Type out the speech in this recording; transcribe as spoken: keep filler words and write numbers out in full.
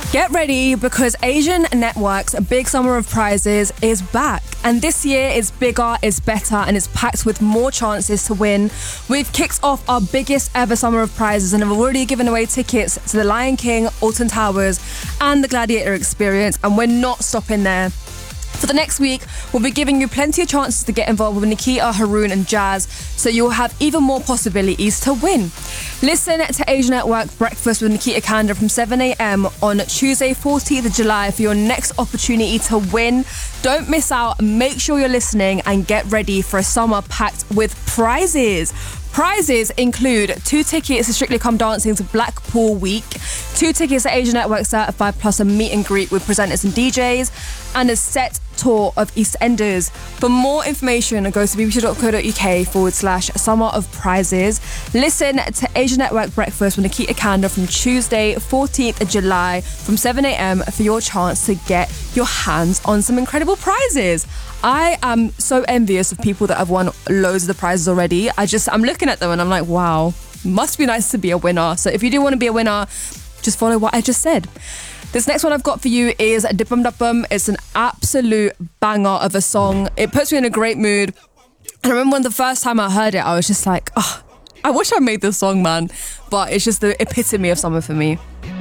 Get ready because Asian Network's Big Summer of Prizes is back. And this year is bigger, it's better, and it's packed with more chances to win. We've kicked off our biggest ever Summer of Prizes and have already given away tickets to The Lion King, Alton Towers, and the Gladiator Experience. And we're not stopping there. For the next week, we'll be giving you plenty of chances to get involved with Nikita, Haroon and Jazz, so you'll have even more possibilities to win. Listen to Asian Network Breakfast with Nikita Kanda from seven a.m. on Tuesday, fourteenth of July for your next opportunity to win. Don't miss out, make sure you're listening and get ready for a summer packed with prizes. Prizes include two tickets to Strictly Come Dancing to Blackpool Week, two tickets to Asian Network Certified plus a meet and greet with presenters and D Js, and a set tour of EastEnders. For more information, go to bbc.co.uk forward slash summer of prizes. Listen to Asian Network Breakfast with Nikita Kanda from Tuesday, fourteenth of July from seven a.m. for your chance to get your hands on some incredible prizes. I am so envious of people that have won loads of the prizes already. I just, I'm looking at them and I'm like, wow, must be nice to be a winner. So if you do want to be a winner, just follow what I just said. This next one I've got for you is Dippum Duppum. It's an absolute banger of a song. It puts me in a great mood. And I remember when the first time I heard it, I was just like, oh, I wish I made this song, man. But it's just the epitome of summer for me.